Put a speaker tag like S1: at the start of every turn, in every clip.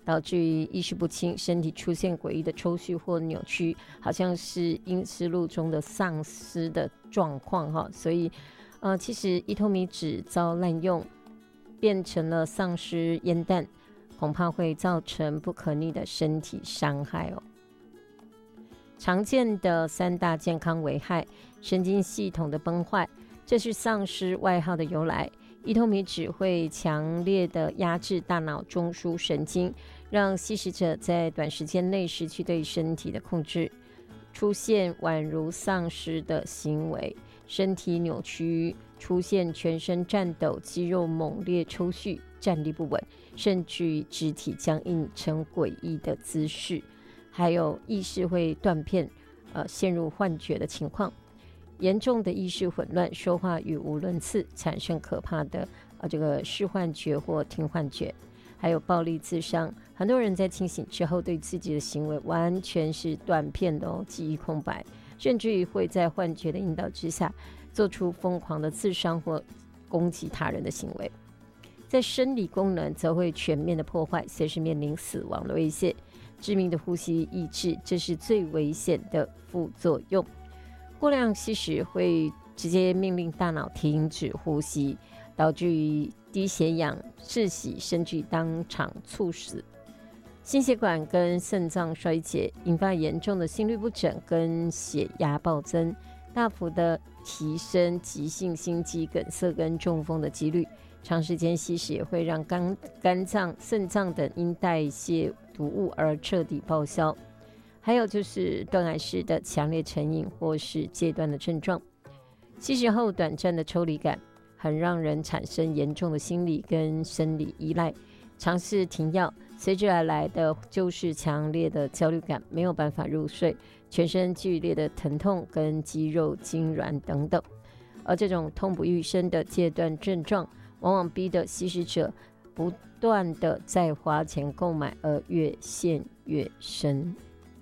S1: 导致于意识不清，身体出现诡异的抽搐或扭曲，好像是阴尸路中的丧尸的状况哈。所以其实伊托米酯遭滥用，变成了丧尸烟弹，恐怕会造成不可逆的身体伤害哦。常见的3大健康危害：神经系统的崩坏，这是丧尸外号的由来。伊托米酯会强烈的压制大脑中枢神经，让吸食者在短时间内失去对身体的控制，出现宛如丧尸的行为，身体扭曲，出现全身颤抖、肌肉猛烈抽搐、站立不稳，甚至于肢体僵硬成诡异的姿势，还有意识会断片，陷入幻觉的情况。严重的意识混乱、说话语无伦次，产生可怕的这个视幻觉或听幻觉，还有暴力自伤。很多人在清醒之后，对自己的行为完全是断片的记忆空白，甚至于会在幻觉的引导之下，做出疯狂的自伤或攻击他人的行为。在生理功能则会全面的破坏，随时面临死亡的威胁。致命的呼吸抑制，这是最危险的副作用。过量吸食会直接命令大脑停止呼吸，导致于低血氧、窒息，甚至当场猝死。心血管跟肾脏衰竭，引发严重的心律不整跟血压暴增，大幅的提升急性心肌梗塞跟中风的几率。长时间吸食也会让肝脏、肾脏等因代谢毒物而彻底报销。还有就是断崖式的强烈成瘾或是戒断的症状。吸食后短暂的抽离感，很让人产生严重的心理跟生理依赖。尝试停药，随之而来的就是强烈的焦虑感，没有办法入睡，全身剧烈的疼痛跟肌肉痉挛等等。而这种痛不欲生的戒断症状，往往逼得吸食者不断的再花钱购买，而越陷越深。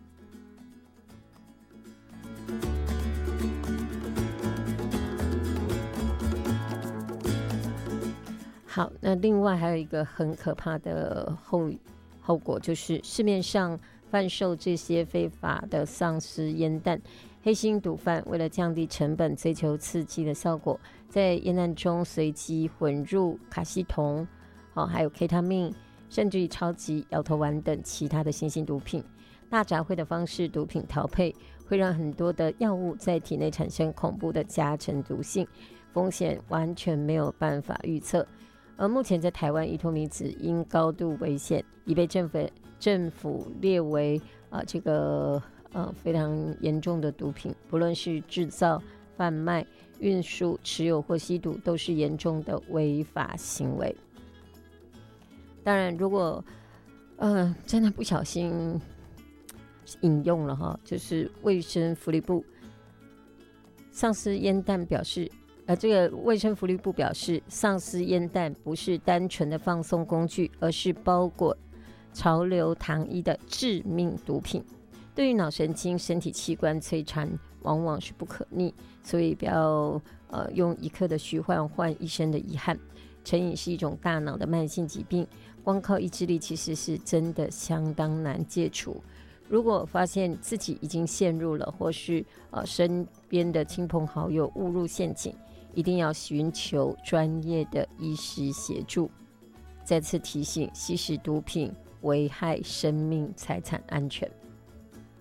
S1: 好，那另外还有一个很可怕的后果，就是市面上贩售这些非法的丧尸烟弹，黑心毒贩为了降低成本，追求刺激的效果，在烟弹中随机混入卡西酮，还有 K 他命，甚至于超级摇头丸等其他的新兴毒品。大杂烩的方式毒品调配，会让很多的药物在体内产生恐怖的加成毒性，风险完全没有办法预测。而目前在台湾，伊托米酯因高度危险，已被政府列为这个非常严重的毒品，不论是制造、贩卖、运输、持有或吸毒，都是严重的违法行为。当然，如果真的不小心引用了哈，就是卫生福利部丧尸烟弹表示。这个卫生福利部表示，丧尸烟弹不是单纯的放松工具，而是包裹潮流糖衣的致命毒品，对于脑神经、身体器官摧残往往是不可逆，所以不要用一刻的虚幻换一生的遗憾。成瘾是一种大脑的慢性疾病，光靠意志力其实是真的相当难戒除。如果发现自己已经陷入了，或是身边的亲朋好友误入陷阱，一定要寻求专业的医师协助。再次提醒，吸食毒品危害生命财产安全。